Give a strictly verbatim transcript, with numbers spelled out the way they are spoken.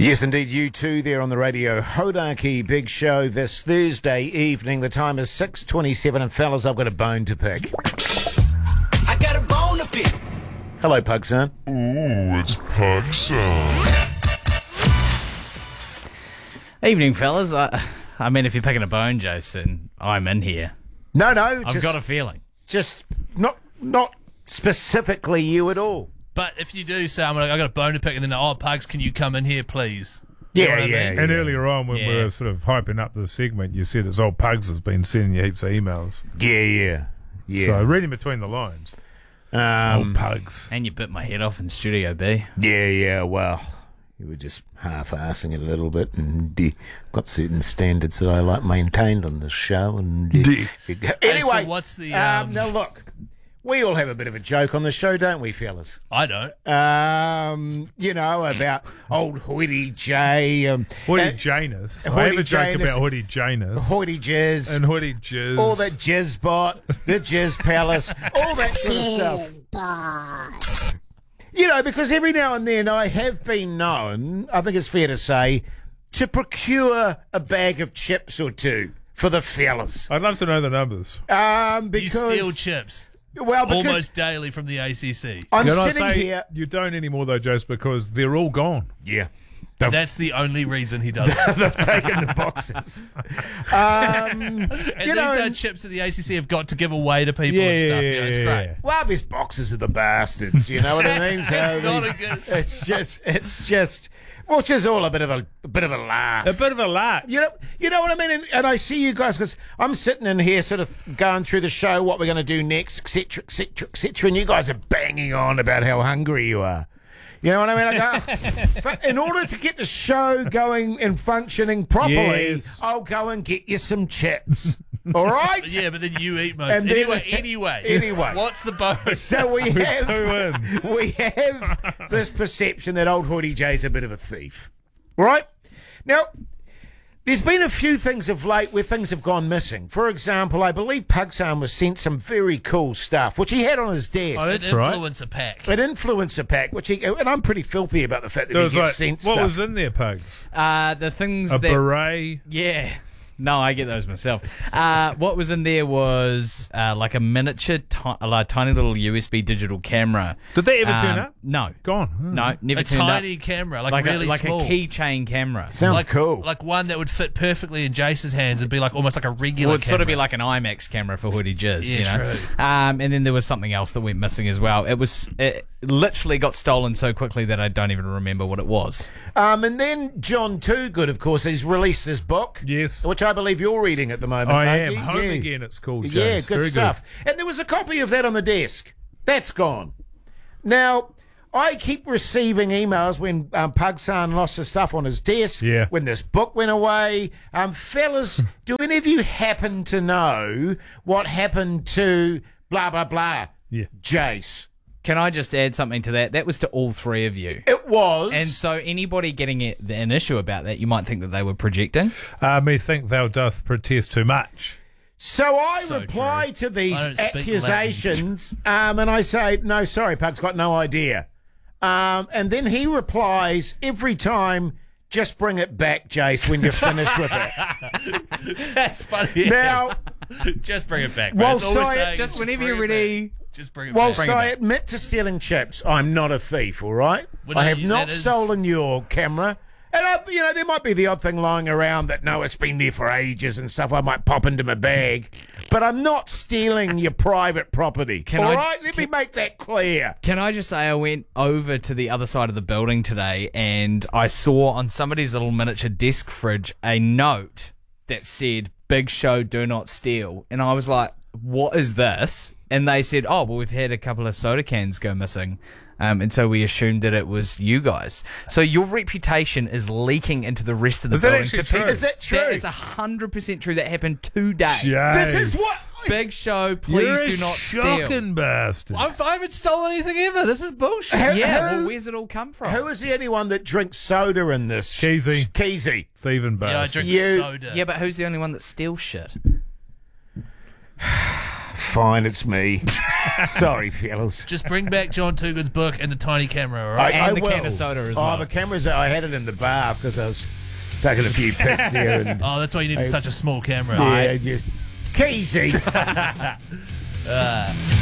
Yes, indeed, you too there on the radio. Hodaki Big Show this Thursday evening. The time is six twenty-seven, and fellas, I've got a bone to pick. I got a bone to pick. Hello, Pugson. Ooh, it's Pugson. Evening, fellas. I, I mean, if you're picking a bone, Jason, I'm in here. No, no, I've just, got a feeling. just not not specifically you at all. But if you do say, I'm like, I got a bone to pick, and then, oh, Pugs, can you come in here, please? You know Yeah, what I yeah, mean? yeah. And earlier on, when we Yeah. were sort of hyping up the segment, you said it's old Pugs has been sending you heaps of emails. Yeah, yeah, yeah. So reading between the lines, um, old Pugs. And you bit my head off in Studio B. yeah, yeah, well, you were just half-assing it a little bit, and uh, got certain standards that I like maintained on this show. And uh, D. Anyway, so what's the, um, um, now look, we all have a bit of a joke on the show, don't we, fellas? I don't. Um, you know, about old Hoity J, um, Hoodie uh, Janus. I Hoodie have a joke Janus. about Hoodie Janus. Hoity Jizz, And Hoodie Jizz. all that Jizzbot, the Jizz Palace, all that sort of stuff. You know, because every now and then I have been known, I think it's fair to say, to procure a bag of chips or two for the fellas. I'd love to know the numbers. Um, You because steal chips well, because almost daily from the A C C. I'm Can I sitting say here. You don't anymore, though, Jose, because they're all gone. Yeah. That's the only reason he does it. They've taken the boxes. Um, And you these know, are and- chips that the A C C have got to give away to people Yeah, and stuff. yeah, You know, it's yeah, great. yeah. well, these boxes are the bastards. You know what I mean? That's not a good- It's just, it's just, which is all a bit of a, a bit of a laugh. A bit of a lark. You know, you know what I mean? And, and I see you guys, because I'm sitting in here sort of going through the show, what we're going to do next, et cetera, et cetera, et cetera, and you guys are banging on about how hungry you are. You know what I mean? I go, but in order to get the show going and functioning properly, Yes. I'll go and get you some chips. All right? Yeah, but then you eat most. And then- Anyway, anyway. Anyway. What's the bonus? So we Two have in. we have this perception that old Hoodie J's a bit of a thief. Right? Now, there's been a few things of late where things have gone missing. For example, I believe Pugsan was sent some very cool stuff, which he had on his desk. An That's right. influencer pack. An influencer pack, which he, and I'm pretty filthy about the fact that There he was gets like, sent what stuff. was in there, Pugs? Uh, the things A that... beret. Yeah. No, I get those myself. Uh, what was in there was uh, like a miniature, ti- like tiny little U S B digital camera. Did they ever turn Um, up? No. Gone. Oh. No, never A turned tiny up. camera, like, Like, really a, like small. a keychain camera. Sounds like, cool. Like one that would fit perfectly in Jace's hands and be like almost like a regular Well, it'd sort of be camera. like an IMAX camera for Hoodie Jizz, Yeah, you know. true. Um, and then there was something else that went missing as well. It was it literally got stolen so quickly that I don't even remember what it was. Um, and then John Toogood, of course, he's released his book. Yes. Which I believe you're reading at the moment. I aren't am. you? Home Yeah. again, it's called, James. Yeah, good Very stuff. And there was a copy of that on the desk. That's gone. Now, I keep receiving emails when um, Pugsan lost his stuff on his desk, Yeah. when this book went away. Um, fellas, do any of you happen to know what happened to blah, blah, blah, Yeah. Jace? Can I just add something to that? That was to all three of you. It was. And so anybody getting it, an issue about that, you might think that they were projecting. Uh, me think thou doth protest too much. So I So reply true. to these I don't speak accusations, um, and I say, "No, sorry, Pug's got no idea." Um, and then he replies every time, "Just bring it back, Jace, when you're finished with it." That's funny. Now, Just bring it back. Well, Well, all we're so- saying Just is whenever bring you're it ready. back. Just bring it whilst back. I admit to stealing chips, I'm not a thief. All right, Well, I no, have you- not that is- stolen your camera. And, I, you know, there might be the odd thing lying around that, no, it's been there for ages and stuff. I might pop into my bag. But I'm not stealing your private property. Can All I- right? Let me make that clear. Can I just say I went over to the other side of the building today and I saw on somebody's little miniature desk fridge a note that said, "Big Show, do not steal." And I was like, what is this? And they said, oh, well, we've had a couple of soda cans go missing. Um, and so we assumed that it was you guys. So your reputation is leaking into the rest of the Is that building. actually to true? people- Is that true? That is one hundred percent true. That happened today. This is what... Big Show, please You're a do not shocking steal. bastard. I've, I haven't stolen anything ever. This is bullshit. Who- Yeah, who- well, where's it all come from? Who is the anyone that drinks soda in this? Keezy. Keezy. Thieving Yeah, I bastard. drink You- soda. Yeah, but who's the only one that steals shit? Fine, it's me. Sorry, fellas. Just bring back John Toogood's book and the tiny camera, all right? And the will. can of soda as oh, well. the cameras, I had it in the bath because I was taking a few pics there. And, Oh, that's why you need I- such a small camera. yeah, just... Keezy. Uh,